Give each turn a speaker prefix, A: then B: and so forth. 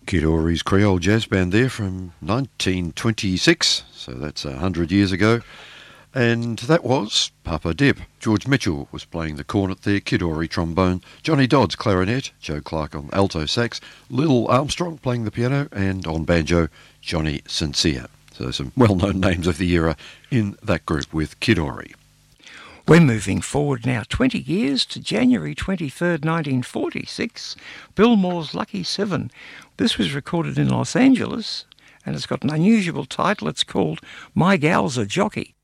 A: Kid Ory's Creole Jazz Band there from 1926, so that's 100 years ago. And that was Papa Dip. George Mitchell was playing the cornet there, Kid Ory trombone, Johnny Dodds clarinet, Joe Clark on alto sax, Lil Armstrong playing the piano, and on banjo, Johnny Sincere. So some well-known names of the era in that group with Kid Ory.
B: We're moving forward now 20 years to January 23rd, 1946, Bill Moore's Lucky Seven. This was recorded in Los Angeles, and it's got an unusual title. It's called My Gal's a Jockey.